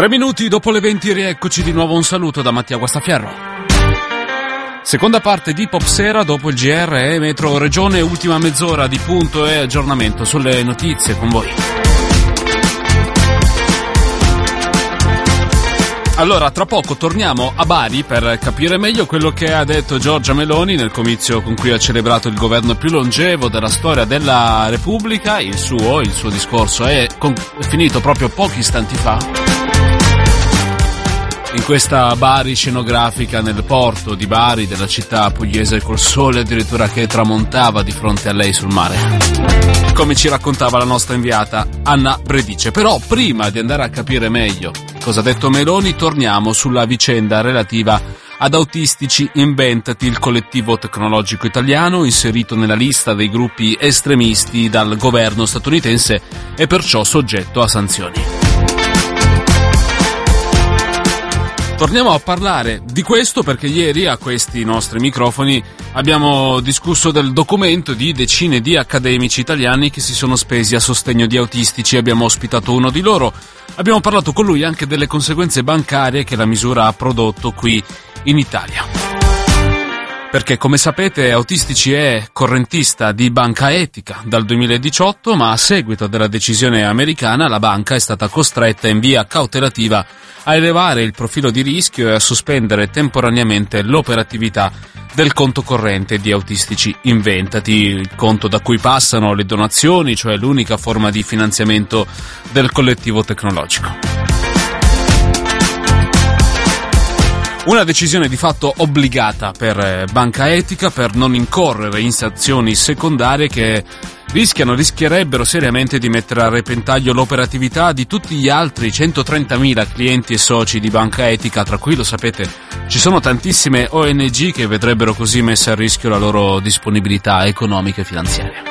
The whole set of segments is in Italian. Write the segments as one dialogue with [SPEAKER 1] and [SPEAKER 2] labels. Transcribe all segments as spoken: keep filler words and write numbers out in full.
[SPEAKER 1] Tre minuti dopo le venti, rieccoci di nuovo. Un saluto da Mattia Guastafierro. Seconda parte di Pop Sera dopo il G R e Metro Regione, ultima mezz'ora di punto e aggiornamento sulle notizie con voi. Allora, tra poco torniamo a Bari per capire meglio quello che ha detto Giorgia Meloni nel comizio con cui ha celebrato il governo più longevo della storia della Repubblica. Il suo, il suo discorso è, con- è finito proprio pochi istanti fa, in questa Bari scenografica nel porto di Bari, della città pugliese, col sole addirittura che tramontava di fronte a lei sul mare, come ci raccontava la nostra inviata Anna Bredice. Però prima di andare a capire meglio cosa ha detto Meloni, torniamo sulla vicenda relativa ad Autistici Inventati, il collettivo tecnologico italiano inserito nella lista dei gruppi estremisti dal governo statunitense e perciò soggetto a sanzioni. Torniamo a parlare di questo perché ieri a questi nostri microfoni abbiamo discusso del documento di decine di accademici italiani che si sono spesi a sostegno di autistici. Abbiamo ospitato uno di loro, abbiamo parlato con lui anche delle conseguenze bancarie che la misura ha prodotto qui in Italia. Perché, come sapete, Autistici è correntista di Banca Etica dal duemiladiciotto, ma a seguito della decisione americana la banca è stata costretta in via cautelativa a elevare il profilo di rischio e a sospendere temporaneamente l'operatività del conto corrente di Autistici Inventati, il conto da cui passano le donazioni, cioè l'unica forma di finanziamento del collettivo tecnologico. Una decisione di fatto obbligata per Banca Etica per non incorrere in sanzioni secondarie che rischiano, rischierebbero seriamente di mettere a repentaglio l'operatività di tutti gli altri centotrentamila clienti e soci di Banca Etica, tra cui, lo sapete, ci sono tantissime O N G che vedrebbero così messa a rischio la loro disponibilità economica e finanziaria.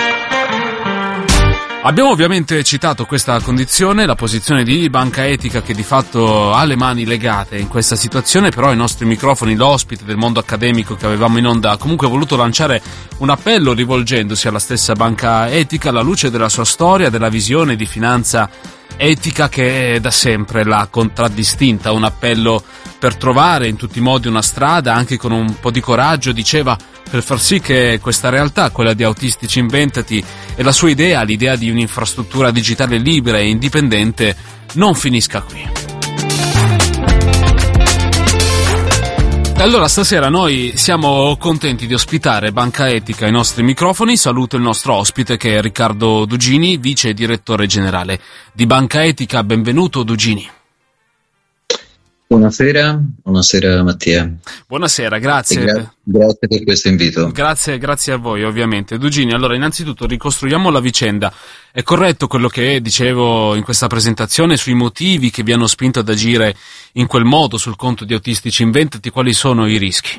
[SPEAKER 1] Abbiamo ovviamente citato questa condizione, la posizione di Banca Etica che di fatto ha le mani legate in questa situazione, però ai nostri microfoni l'ospite del mondo accademico che avevamo in onda ha comunque voluto lanciare un appello rivolgendosi alla stessa Banca Etica alla luce della sua storia, della visione di finanza etica che da sempre l'ha contraddistinta. Un appello per trovare in tutti i modi una strada, anche con un po' di coraggio, diceva, per far sì che questa realtà, quella di Autistici Inventati, e la sua idea, l'idea di un'infrastruttura digitale libera e indipendente, non finisca qui. Allora stasera noi siamo contenti di ospitare Banca Etica ai nostri microfoni. Saluto il nostro ospite che è Riccardo Dugini, vice direttore generale di Banca Etica. Benvenuto Dugini.
[SPEAKER 2] Buonasera, buonasera Mattia.
[SPEAKER 1] Buonasera, grazie.
[SPEAKER 2] Gra- grazie per questo invito.
[SPEAKER 1] Grazie, grazie a voi ovviamente. Dugini, allora innanzitutto ricostruiamo la vicenda. È corretto quello che dicevo in questa presentazione sui motivi che vi hanno spinto ad agire in quel modo sul conto di Autistici Inventati? Quali sono i rischi?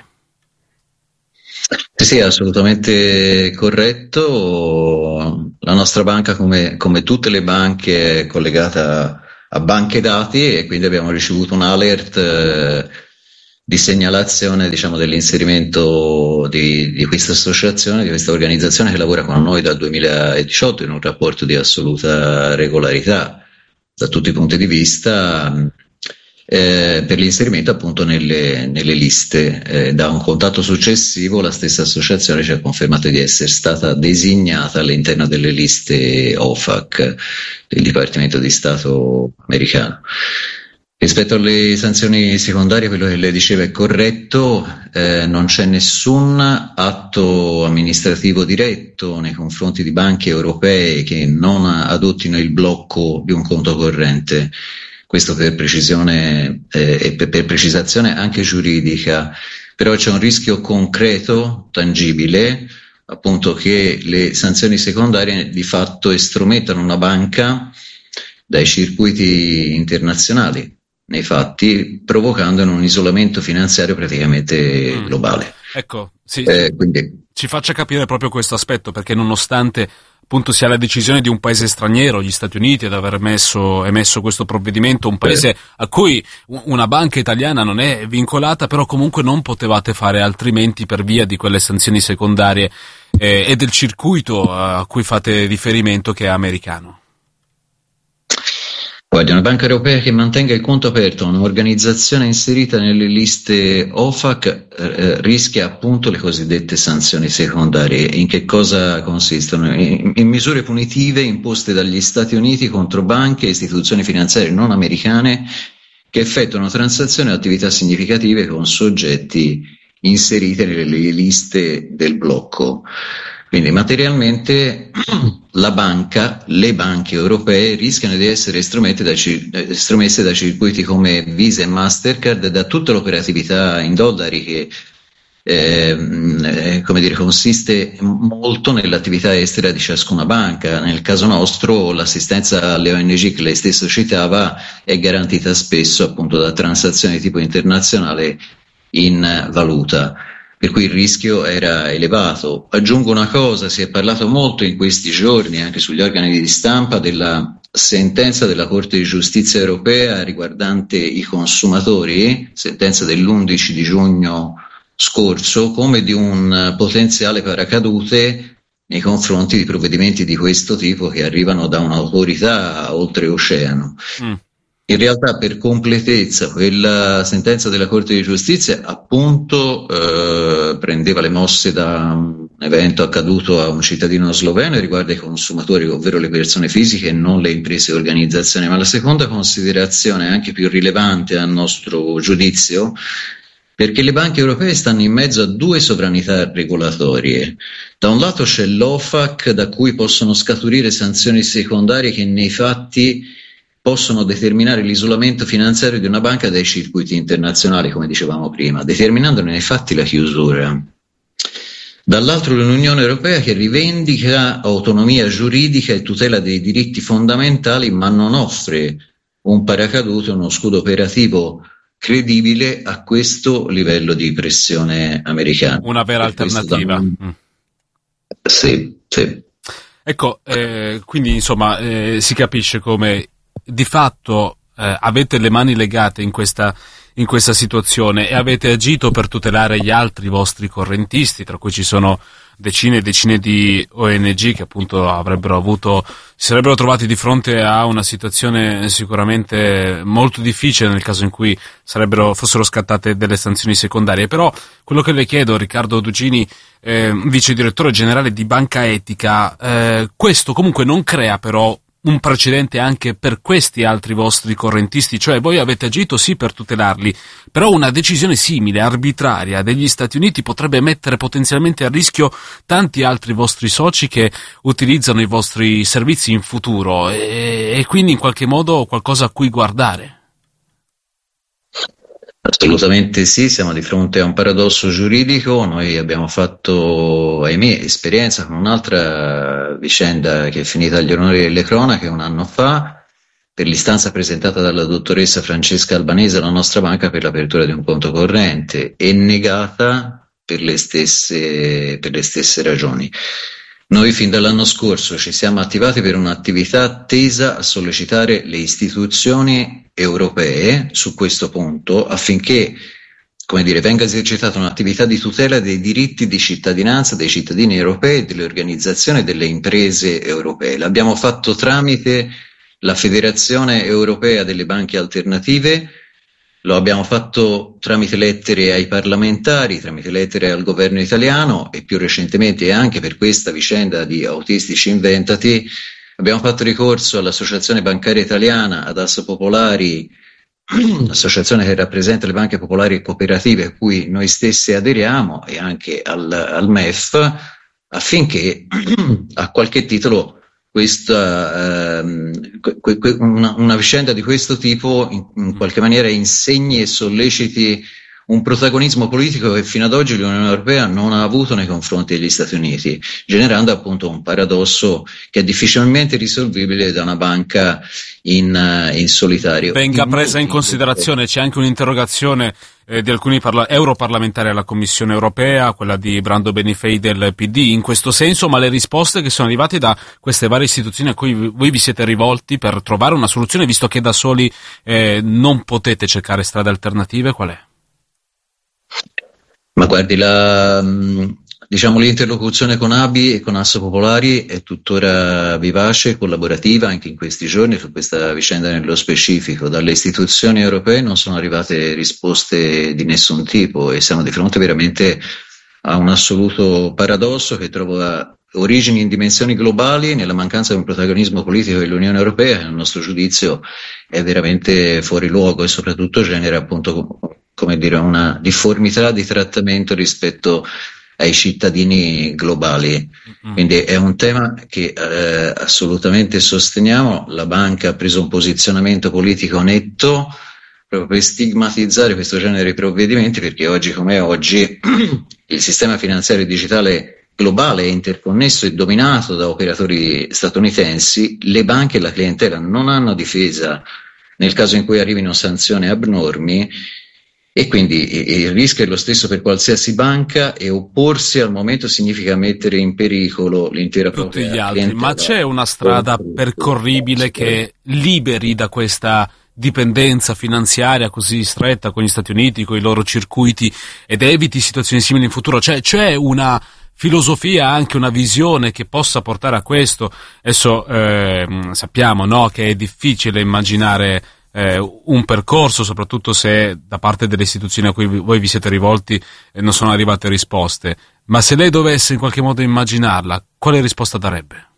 [SPEAKER 2] Sì, assolutamente corretto. La nostra banca, come, come tutte le banche, è collegata a banche dati e quindi abbiamo ricevuto un alert eh, di segnalazione, diciamo, dell'inserimento di, di questa associazione, di questa organizzazione che lavora con noi dal duemiladiciotto in un rapporto di assoluta regolarità da tutti i punti di vista, eh, per l'inserimento appunto nelle, nelle liste. Eh, da un contatto successivo la stessa associazione ci ha confermato di essere stata designata all'interno delle liste O F A C del Dipartimento di Stato americano. Rispetto alle sanzioni secondarie, quello che lei diceva è corretto, eh, non c'è nessun atto amministrativo diretto nei confronti di banche europee che non adottino il blocco di un conto corrente. Questo per precisione eh, e per, per precisazione anche giuridica, però c'è un rischio concreto, tangibile, appunto, che le sanzioni secondarie di fatto estromettano una banca dai circuiti internazionali, nei fatti, provocando un isolamento finanziario praticamente mm. globale.
[SPEAKER 1] Ecco, sì,
[SPEAKER 2] eh, quindi...
[SPEAKER 1] ci faccia capire proprio questo aspetto, perché nonostante appunto sia la decisione di un paese straniero, gli Stati Uniti, ad aver messo, emesso questo provvedimento, un paese eh. a cui una banca italiana non è vincolata, però comunque non potevate fare altrimenti per via di quelle sanzioni secondarie eh, e del circuito a cui fate riferimento che è americano.
[SPEAKER 2] Guardi, una banca europea che mantenga il conto aperto a un'organizzazione inserita nelle liste O F A C eh, rischia appunto le cosiddette sanzioni secondarie. In che cosa consistono? In, in misure punitive imposte dagli Stati Uniti contro banche e istituzioni finanziarie non americane che effettuano transazioni o attività significative con soggetti inseriti nelle liste del blocco. Quindi materialmente la banca, le banche europee rischiano di essere estromesse da, estromesse da circuiti come Visa e Mastercard e da tutta l'operatività in dollari che eh, come dire, consiste molto nell'attività estera di ciascuna banca. Nel caso nostro l'assistenza alle O N G che lei stesso citava è garantita spesso appunto da transazioni di tipo internazionale in valuta, per cui il rischio era elevato. Aggiungo una cosa, si è parlato molto in questi giorni anche sugli organi di stampa della sentenza della Corte di Giustizia europea riguardante i consumatori, sentenza dell'undici di giugno scorso, come di un potenziale paracadute nei confronti di provvedimenti di questo tipo che arrivano da un'autorità oltreoceano. Mm. In realtà, per completezza, quella sentenza della Corte di Giustizia appunto eh, prendeva le mosse da un evento accaduto a un cittadino sloveno e riguarda i consumatori, ovvero le persone fisiche e non le imprese e organizzazioni. Ma la seconda considerazione, anche più rilevante a nostro giudizio, perché le banche europee stanno in mezzo a due sovranità regolatorie. Da un lato c'è l'O F A C, da cui possono scaturire sanzioni secondarie che nei fatti possono determinare l'isolamento finanziario di una banca dai circuiti internazionali, come dicevamo prima, determinandone nei fatti la chiusura. Dall'altro l'Unione Europea, che rivendica autonomia giuridica e tutela dei diritti fondamentali, ma non offre un paracadute, uno scudo operativo credibile a questo livello di pressione americana.
[SPEAKER 1] Una vera per alternativa.
[SPEAKER 2] Da... Mm. Sì, sì.
[SPEAKER 1] Ecco, eh, quindi insomma eh, si capisce come di fatto eh, avete le mani legate in questa, in questa situazione e avete agito per tutelare gli altri vostri correntisti, tra cui ci sono decine e decine di O N G che appunto avrebbero avuto, si sarebbero trovati di fronte a una situazione sicuramente molto difficile nel caso in cui sarebbero, fossero scattate delle sanzioni secondarie. Però quello che le chiedo, Riccardo Dugini, eh, vice direttore generale di Banca Etica, eh, questo comunque non crea però un precedente anche per questi altri vostri correntisti, cioè voi avete agito sì per tutelarli, però una decisione simile, arbitraria, degli Stati Uniti potrebbe mettere potenzialmente a rischio tanti altri vostri soci che utilizzano i vostri servizi in futuro e, e quindi in qualche modo qualcosa a cui guardare.
[SPEAKER 2] Assolutamente sì, siamo di fronte a un paradosso giuridico. Noi abbiamo fatto, ahimè, esperienza con un'altra vicenda che è finita agli onori delle cronache un anno fa, per l'istanza presentata dalla dottoressa Francesca Albanese alla nostra banca per l'apertura di un conto corrente e negata per le stesse, per le stesse ragioni. Noi fin dall'anno scorso ci siamo attivati per un'attività tesa a sollecitare le istituzioni europee su questo punto affinché, come dire, venga esercitata un'attività di tutela dei diritti di cittadinanza dei cittadini europei e delle organizzazioni e delle imprese europee. L'abbiamo fatto tramite la Federazione Europea delle Banche Alternative, lo abbiamo fatto tramite lettere ai parlamentari, tramite lettere al governo italiano e più recentemente anche per questa vicenda di Autistici Inventati abbiamo fatto ricorso all'Associazione Bancaria Italiana, ad Asso Popolari, associazione che rappresenta le banche popolari e cooperative a cui noi stessi aderiamo, e anche al, al M E F, affinché a qualche titolo questa ehm, que, que, una, una vicenda di questo tipo in, in qualche maniera insegni e solleciti un protagonismo politico che fino ad oggi l'Unione Europea non ha avuto nei confronti degli Stati Uniti, generando appunto un paradosso che è difficilmente risolvibile da una banca in, in solitario.
[SPEAKER 1] Venga presa in considerazione, c'è anche un'interrogazione eh, di alcuni parla- europarlamentari alla Commissione Europea, quella di Brando Benifei del P D, in questo senso, ma le risposte che sono arrivate da queste varie istituzioni a cui voi vi siete rivolti per trovare una soluzione, visto che da soli eh, non potete cercare strade alternative, qual è?
[SPEAKER 2] Ma guardi, la, diciamo, l'interlocuzione con A B I e con Asse Popolari è tuttora vivace e collaborativa anche in questi giorni su questa vicenda nello specifico. Dalle istituzioni europee non sono arrivate risposte di nessun tipo e siamo di fronte veramente a un assoluto paradosso che trova origini in dimensioni globali nella mancanza di un protagonismo politico dell'Unione Europea, che nel nostro giudizio è veramente fuori luogo e soprattutto genera appunto, come dire, una difformità di trattamento rispetto ai cittadini globali. Mm-hmm. Quindi è un tema che eh, assolutamente sosteniamo. La banca ha preso un posizionamento politico netto proprio per stigmatizzare questo genere di provvedimenti, perché oggi come oggi il sistema finanziario digitale globale è interconnesso e dominato da operatori statunitensi. Le banche e la clientela non hanno difesa nel caso in cui arrivino sanzioni abnormi, e quindi il rischio è lo stesso per qualsiasi banca, e opporsi al momento significa mettere in pericolo l'intera
[SPEAKER 1] tutti
[SPEAKER 2] propria
[SPEAKER 1] gli altri.
[SPEAKER 2] clientela.
[SPEAKER 1] Ma c'è una strada percorribile che liberi da questa dipendenza finanziaria così stretta con gli Stati Uniti, con i loro circuiti, ed eviti situazioni simili in futuro? Cioè, c'è una filosofia, anche una visione che possa portare a questo? Adesso eh, sappiamo, no, che è difficile immaginare eh, un percorso, soprattutto se da parte delle istituzioni a cui voi vi siete rivolti eh, non sono arrivate risposte, ma se lei dovesse in qualche modo immaginarla, quale risposta darebbe?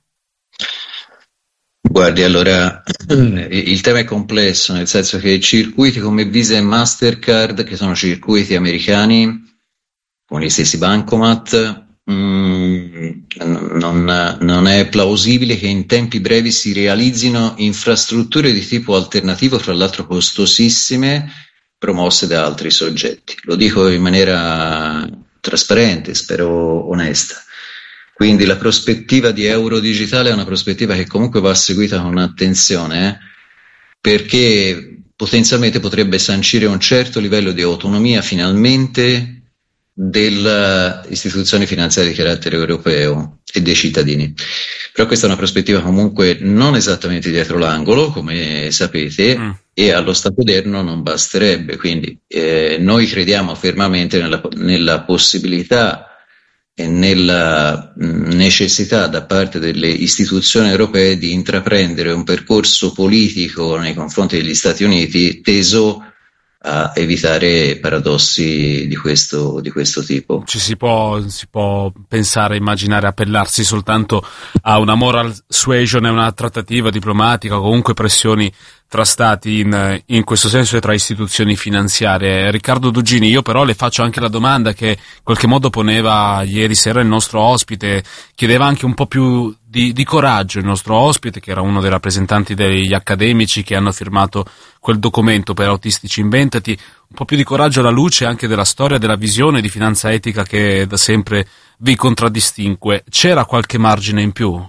[SPEAKER 2] Guardi, allora, il tema è complesso, nel senso che circuiti come Visa e Mastercard, che sono circuiti americani, con gli stessi bancomat, mh, non, non è plausibile che in tempi brevi si realizzino infrastrutture di tipo alternativo, fra l'altro costosissime, promosse da altri soggetti. Lo dico in maniera trasparente, spero onesta. Quindi la prospettiva di euro digitale è una prospettiva che comunque va seguita con attenzione, eh, perché potenzialmente potrebbe sancire un certo livello di autonomia finalmente delle istituzioni finanziarie di carattere europeo e dei cittadini. Però questa è una prospettiva comunque non esattamente dietro l'angolo, come sapete, mm. e allo stato odierno non basterebbe. Quindi eh, noi crediamo fermamente nella, nella possibilità e nella necessità da parte delle istituzioni europee di intraprendere un percorso politico nei confronti degli Stati Uniti teso a evitare paradossi di questo, di questo tipo.
[SPEAKER 1] Ci si può, si può pensare, immaginare, appellarsi soltanto a una moral suasion e una trattativa diplomatica, o comunque pressioni tra stati in, in questo senso e tra istituzioni finanziarie. Riccardo Dugini, io però le faccio anche la domanda che in qualche modo poneva ieri sera il nostro ospite, chiedeva anche un po' più di, di coraggio il nostro ospite, che era uno dei rappresentanti degli accademici che hanno firmato quel documento per Autistici Inventati, un po' più di coraggio alla luce anche della storia, della visione di finanza etica che da sempre vi contraddistingue. C'era qualche margine in più?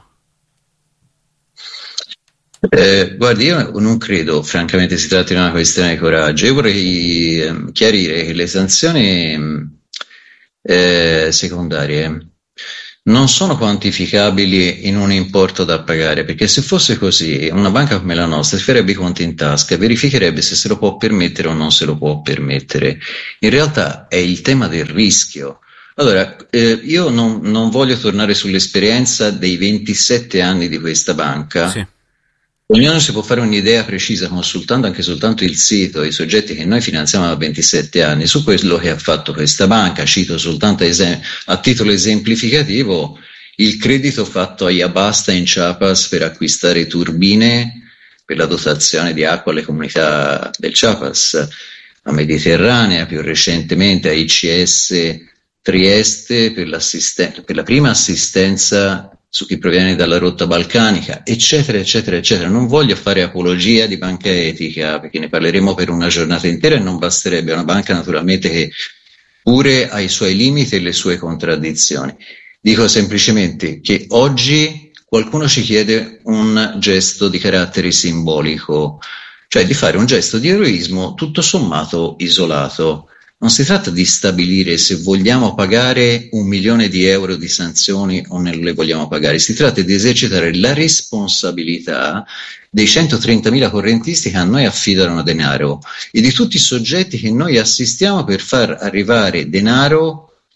[SPEAKER 2] Eh, guardi, io non credo francamente si tratti di una questione di coraggio. Io vorrei eh, chiarire che le sanzioni eh, secondarie non sono quantificabili in un importo da pagare, perché se fosse così una banca come la nostra si farebbe i conti in tasca e verificherebbe se se lo può permettere o non se lo può permettere. In realtà è il tema del rischio. Allora, eh, io non, non voglio tornare sull'esperienza dei ventisette anni di questa banca. Sì. Ognuno si può fare un'idea precisa consultando anche soltanto il sito e i soggetti che noi finanziamo da ventisette anni su quello che ha fatto questa banca. Cito soltanto esem- a titolo esemplificativo il credito fatto a Yabasta in Chiapas per acquistare turbine per la dotazione di acqua alle comunità del Chiapas, a Mediterranea, più recentemente a I C S Trieste per, per la prima assistenza su chi proviene dalla rotta balcanica, eccetera, eccetera, eccetera. Non voglio fare apologia di banca etica, perché ne parleremo per una giornata intera e non basterebbe. È una banca naturalmente che pure ha i suoi limiti e le sue contraddizioni. Dico semplicemente che oggi qualcuno ci chiede un gesto di carattere simbolico, cioè di fare un gesto di eroismo tutto sommato isolato. Non si tratta di stabilire se vogliamo pagare un milione di euro di sanzioni o non le vogliamo pagare, si tratta di esercitare la responsabilità dei centotrentamila correntisti che a noi affidano denaro e di tutti i soggetti che noi assistiamo per far arrivare denaro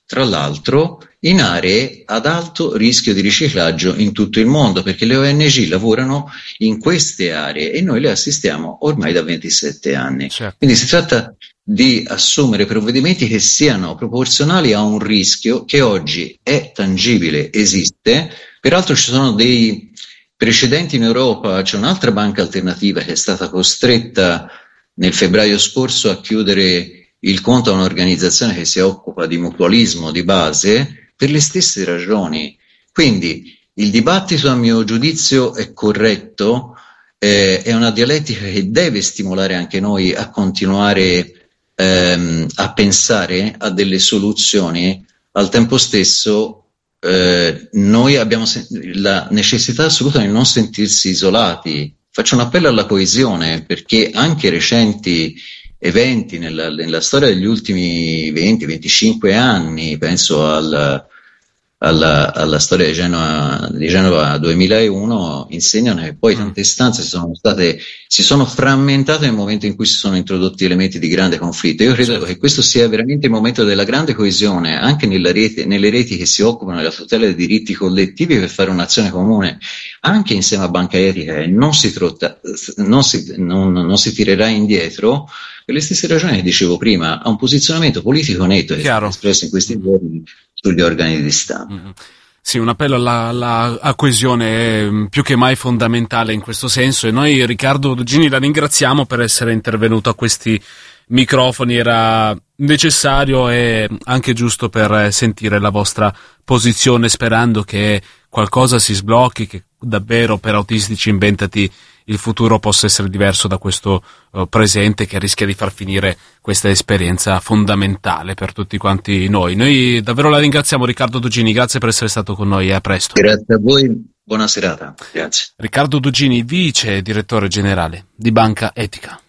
[SPEAKER 2] tra l'altro in aree ad alto rischio di riciclaggio in tutto il mondo, perché le O N G lavorano in queste aree e noi le assistiamo ormai da ventisette anni.
[SPEAKER 1] Certo.
[SPEAKER 2] Quindi si tratta di assumere provvedimenti che siano proporzionali a un rischio che oggi è tangibile, esiste. Peraltro ci sono dei precedenti in Europa, c'è un'altra banca alternativa che è stata costretta nel febbraio scorso a chiudere il conto a un'organizzazione che si occupa di mutualismo di base per le stesse ragioni. Quindi il dibattito, a mio giudizio, è corretto, eh, è una dialettica che deve stimolare anche noi a continuare ehm, a pensare a delle soluzioni. Al tempo stesso eh, noi abbiamo sen- la necessità assoluta di non sentirsi isolati. Faccio un appello alla coesione, perché anche recenti eventi nella, nella storia degli ultimi venti venticinque anni, penso al, alla, alla storia di Genova, di Genova duemilauno, insegnano che poi tante istanze si sono state, si sono frammentate nel momento in cui si sono introdotti elementi di grande conflitto. Io credo che questo sia veramente il momento della grande coesione, anche nella rete, nelle reti che si occupano della tutela dei diritti collettivi, per fare un'azione comune, anche insieme a Banca Etica, e non si, trotta, non si, non, non si tirerà indietro, per le stesse ragioni che dicevo prima, ha un posizionamento politico netto espresso in questi giorni sugli organi di stampa.
[SPEAKER 1] Mm-hmm. Sì, un appello alla, alla a coesione è più che mai fondamentale in questo senso, e noi, Riccardo Dugini, la ringraziamo per essere intervenuto a questi microfoni. Era necessario e anche giusto per sentire la vostra posizione, sperando che qualcosa si sblocchi, che davvero per Autistici Inventati il futuro possa essere diverso da questo uh, presente, che rischia di far finire questa esperienza fondamentale per tutti quanti noi. Noi davvero la ringraziamo, Riccardo Dugini, grazie per essere stato con noi e a presto.
[SPEAKER 2] Grazie a voi, buona serata. Grazie.
[SPEAKER 1] Riccardo Dugini, vice direttore generale di Banca Etica.